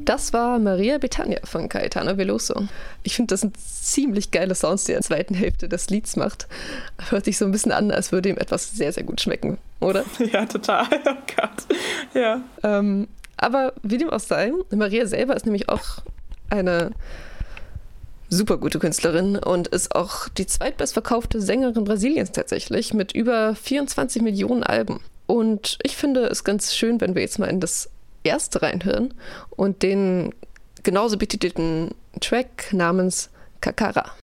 Das war Maria Bethania von Caetano Veloso. Ich finde, das sind ziemlich geile Sounds, die er in der zweiten Hälfte des Lieds macht. Hört sich so ein bisschen an, als würde ihm etwas sehr, sehr gut schmecken, oder? Ja, total. Oh Gott. Ja. Aber wie dem auch sei, Maria selber ist nämlich auch eine super gute Künstlerin und ist auch die zweitbestverkaufte Sängerin Brasiliens tatsächlich mit über 24 Millionen Alben. Und ich finde es ganz schön, wenn wir jetzt mal in das erste reinhören und den genauso betitelten Track namens Kakara.